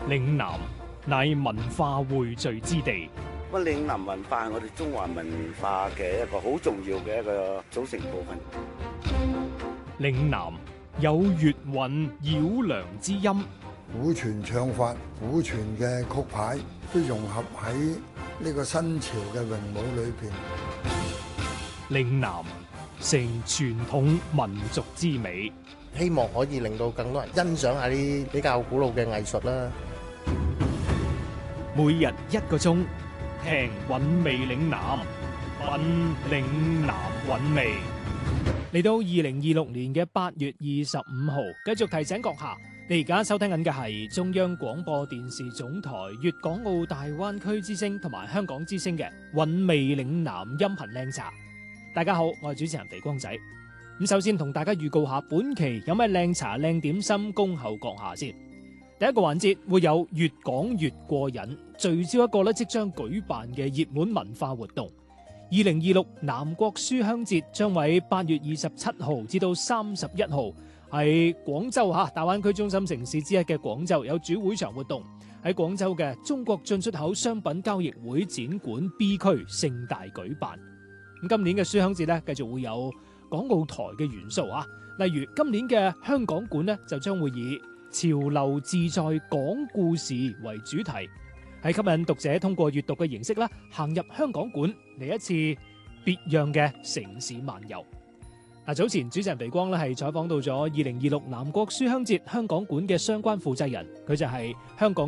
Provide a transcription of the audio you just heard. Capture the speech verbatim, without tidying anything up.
嶺南乃文化匯聚之地。 乜嶺南文化係我哋中華文化嘅一個好重要嘅一個組成部分。 嶺南有粵韻繞梁之音， 古傳唱法、古傳嘅曲牌都融合喺呢個新潮嘅詠舞裏邊。 嶺南成傳統民族之美， 希望可以令到更多人欣賞下啲比較古老嘅藝術啦。 每日一個鐘，聽韻味嶺南，品嶺南韻味。嚟到二零二六年嘅八月二十五號，繼續提醒閣下，你而家收聽緊嘅係中央廣播電視總台粵港澳大灣區之聲同埋香港之聲嘅韻味嶺南音頻靚茶。大家好，我係主持人肥光仔。咁首先同大家預告下本期有咩靚茶靚點心恭候閣下先。第一個環節會有越講越過癮，聚焦一個咧即將舉辦嘅熱門文化活動。二零二六南國書香節將喺八月二十七號至到三十一號喺廣州吓大灣區中心城市之一嘅廣州有主會場活動，喺廣州嘅中國進出口商品交易會展館 B 區盛大舉辦。咁今年嘅書香節咧繼續會有港澳台嘅元素啊，例如今年嘅香港館咧就將會以潮流自在講故事為主題，係吸引讀者通過閱讀嘅形式啦，行入香港館嚟一次別樣嘅城市漫遊。嗱，早前主持人肥光咧係採訪到咗二零二六南國書香節香港館嘅相關負責人，佢就係香港